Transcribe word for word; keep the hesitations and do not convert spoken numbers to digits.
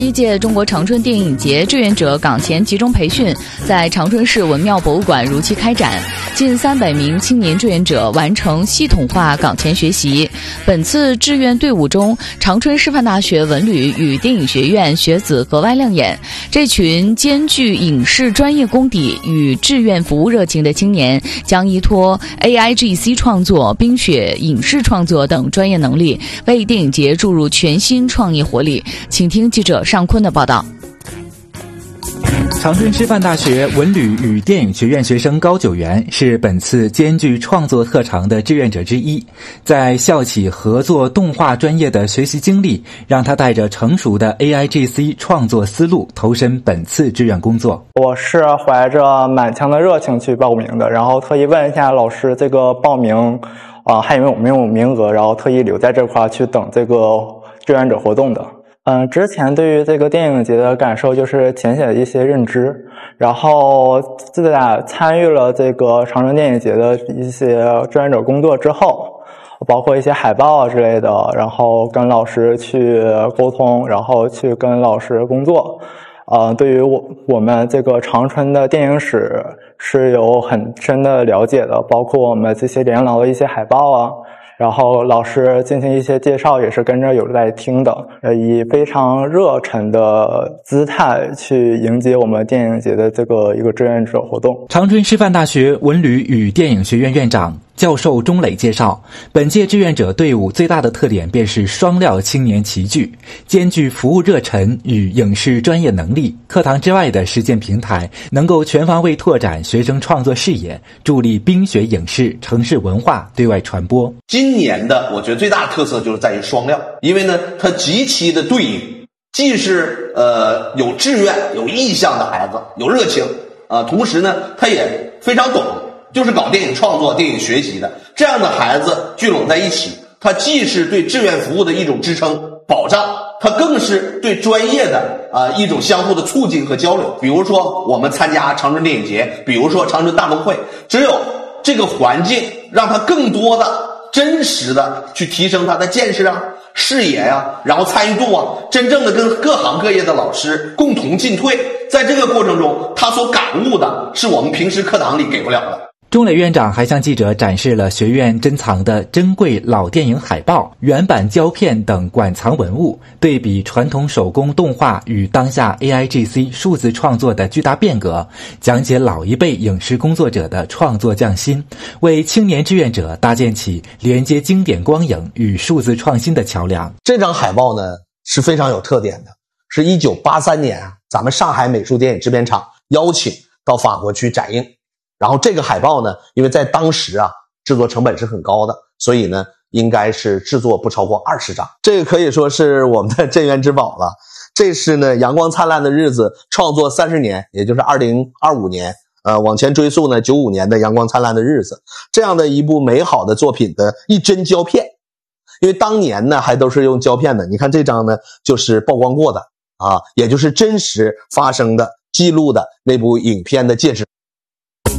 第一届中国长春电影节志愿者岗前集中培训在长春市文庙博物馆如期开展，近三百名青年志愿者完成系统化岗前学习。本次志愿队伍中，长春师范大学文旅与电影学院学子格外亮眼。这群兼具影视专业功底与志愿服务热情的青年，将依托 A I G C 创作、冰雪影视创作等专业能力，为电影节注入全新创意活力。请听记者尚坤的报道。 长春师范大学文旅与电影学院学生高九元是本次兼具创作特长的志愿者之一，在校企合作动画专业的学习经历，让他带着成熟的 A I G C 创作思路投身本次志愿工作。 我是怀着满腔的热情去报名的，然后特意问一下老师这个报名啊、呃、还有没有名额，然后特意留在这块去等这个志愿者活动的。嗯，之前对于这个电影节的感受就是浅显的一些认知，然后自打参与了这个长春电影节的一些志愿者工作之后，包括一些海报啊之类的，然后跟老师去沟通，然后去跟老师工作，呃，对于我我们这个长春的电影史是有很深的了解的，包括我们这些连牢的一些海报啊。然后老师进行一些介绍也是跟着有在听的，呃，以非常热忱的姿态去迎接我们电影节的这个一个志愿者活动。 长春师范大学文旅与电影学院院长教授钟磊介绍，本届志愿者队伍最大的特点便是双料青年齐聚，兼具服务热忱与影视专业能力，课堂之外的实践平台，能够全方位拓展学生创作视野，助力冰雪影视、城市文化对外传播。 今年的我觉得最大的特色就是在于双料，因为呢，它极其的对应，既是呃有志愿、有意向的孩子，有热情啊、呃，同时呢，他也非常懂。就是搞电影创作、电影学习的这样的孩子聚拢在一起，他既是对志愿服务的一种支撑保障，他更是对专业的啊、呃、一种相互的促进和交流。比如说我们参加长春电影节，比如说长春大灯会，只有这个环境让他更多的真实的去提升他的见识啊、视野啊，然后参与度啊，真正的跟各行各业的老师共同进退，在这个过程中他所感悟的是我们平时课堂里给不了的。 钟磊院长还向记者展示了学院珍藏的珍贵老电影海报、原版胶片等馆藏文物，对比传统手工动画与当下 A I G C 数字创作的巨大变革，讲解老一辈影视工作者的创作匠心，为青年志愿者搭建起连接经典光影与数字创新的桥梁。 这张海报呢是非常有特点的，是一九八三年啊，咱们上海美术电影制片厂邀请到法国去展映。然后这个海报呢，因为在当时啊，制作成本是很高的，所以呢，应该是制作不超过二十张。这个可以说是我们的镇园之宝了。这是呢，阳光灿烂的日子创作三十年，也就是二零二五年，呃，往前追溯呢，九五年的阳光灿烂的日子，这样的一部美好的作品的一帧胶片。因为当年呢，还都是用胶片的。你看这张呢，就是曝光过的啊，也就是真实发生的、记录的那部影片的介质。